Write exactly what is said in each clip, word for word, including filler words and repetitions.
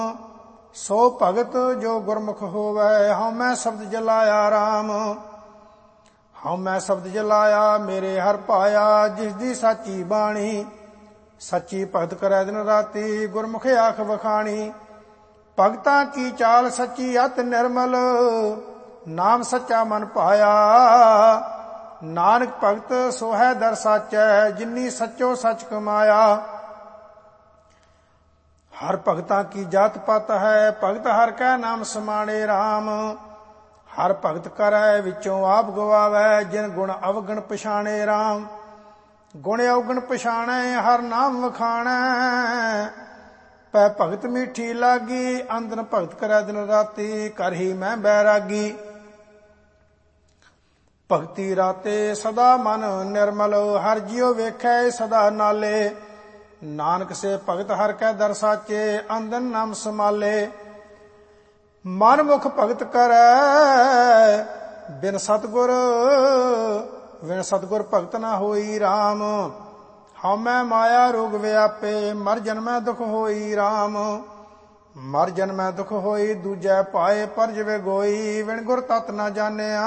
सो भगत जो गुरमुख होवै। हऊँ मैं शब्द जलाया राम, हऊँ मैं शब्द जलाया मेरे हर पाया। जिस दी साची बाणी सच्ची भगत करै दिन राती। गुरमुख आख वखाणी भगतां की चाल सच्ची अत निर्मल। नाम सच्चा मन पाया। नानक भगत सो है दर साचै, जिन्नी सच्चो सच कमाया। हर भगतां की जात पात है, भगत हर कै नाम समाणे राम। हर भगत करै विचों आप गवावै, जिन गुण अवगुण पछाणे राम। गुण अवगुण पछाणै हर नाम वखाणै। पै भगत मीठी लागी, अंदन भगत करै दिन राती। कर ही मैं बैरागी भगती राते सदा मन निर्मल। हर जियो वेखै सदा नाले। नानक से भगत हर कै दर साचे, अंदन नाम समाले। मन मुख भगत करै बिन सतगुर, बिन सतगुर भगत न होई राम। हमै माया रोग व्यापे, मर जन्मै दुख होई राम। मर जन्मै दुख होई दूजै पाए, पर जवे गोई। बिन गुर तत न जानिया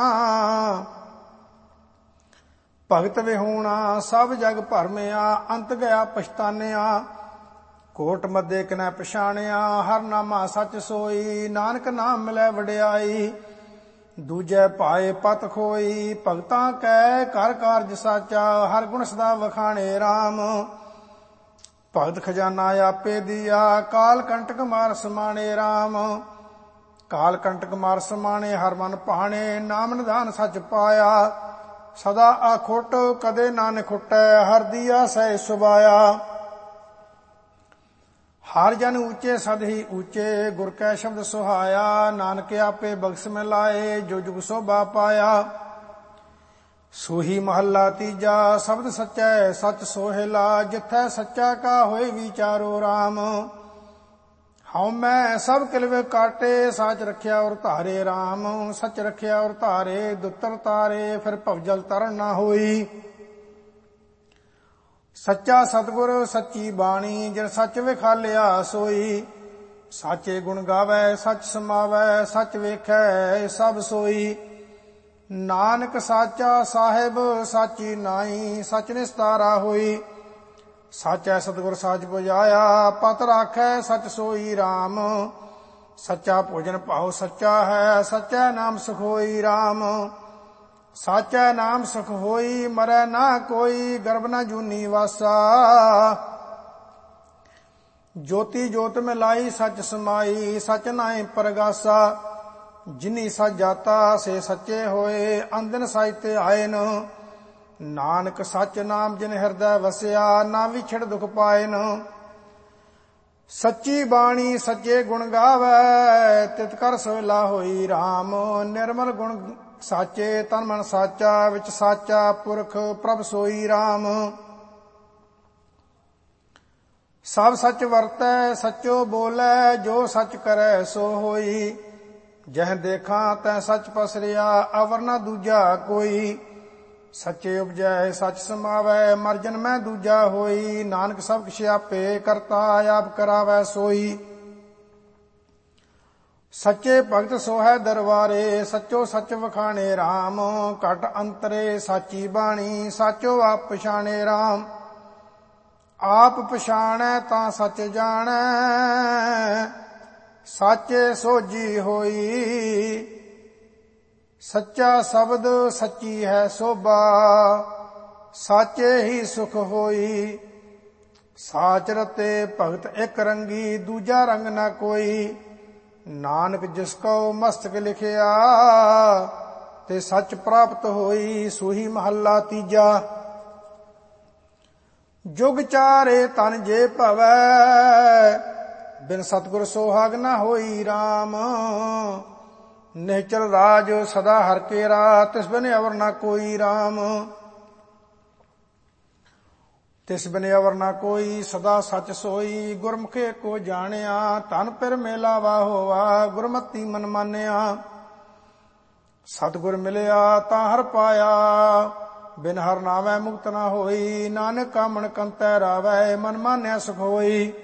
भगत विहूणा। सब जग भरमिया, अंत गया पछतानिया। कोट मध्य किनै पछाणिया, हर नामा सच सोई। नानक नाम मिलै वडियाई, दूजै पाए पत खोई। भगतां कै कर कारज साचा, हर गुण सदा वखाणे राम। भगत खजाना आपे दिया, काल कंटक मार समाणे राम। काल कंटक मार समाणे हर मन भाणे। नाम निधान सच पाया, सदा आखुट कदे ना निखुटै। हर दिया सह सुबाया। हर जन ऊंचे सद ही ऊंचे, गुर कै शब्द सुहाया। नानक आपे बख्श में लाए, जो जुग शोभा पाया। सोही महला तीजा, शब्द सच्चै सच सोहेला। जिथै सच्चा का होए विचारो राम। हऊँ मैं सब किलवे काटे, साच रखिया और धारे राम। सच रखिया और धारे दुतर तारे, फिर भवजल तरन ना होई। सच्चा सतगुर सच्ची बाणी, जिन सच विखालिया सोई। साचे गुण गावै सच समावै, सच वेखै सब सोई। नानक साचा साहिब साची नाई, सच निस्तारा होई। साचै सतगुर साच बुझाया, पत राखै सच सोई राम। सच्चा भोजन भाव सच्चा है, सच्चै नाम सुख होई राम। साचै नाम सुख होई, मरै ना कोई। गर्भ न जूनी वासा, ज्योति जोत में लाई सच समाई। सच नाई परगासा, जिनी सच जाता से सच्चे होए। अंदन साहित्य आयन, नानक सच नाम जिन हृदय वसिया। ना विछड़ दुख पायन, सच्ची बाणी सच्चे गुण गावै। तित कर सोला होई राम। निर्मल गुण साचे, तन मन साचा। विच साचा पुरख प्रभ सोई राम। सब सच वरतै सच्चो बोलै, जो सच करै सो होई। जह देखा तै सच पसरिया, अवर न दूजा कोई। सच्चे उपजै सच समावै, मर जन्मै दूजा होई। नानक सब किछ आपे करता, आप करावै सोई। सच्चे भगत सो है दरबारे, सच्चो सच वखाणे राम। घट अंतरे साची बाणी, साचो आप पछाणे राम। आप पछाणै तां सच जाणै, साचे सोझी होई। सच्चा शब्द सच्ची है शोभा, साचे ही सुख होई। साच रते भगत एक रंगी, दूजा रंग न कोई। नानक जिसको मस्तक लिखिया, ते सच प्राप्त होई। सोही महला तीजा। जुग चारे तन जे भवै, बिन सतगुर सोहाग न होई राम। निश्चल राज सदा हर केरा, तिस बिन अवर न कोई राम। तिस बिन अवर न कोई, सदा सच सोई। गुरमुखे को जानिया, धन पिर मेलावा होवा। गुरमति मन मानिया, सतगुर मिलिया तां हर पाया। बिन हर नावै मुक्त न होई। नानक का मन कंतै रावै, मन मानिया सुख होई।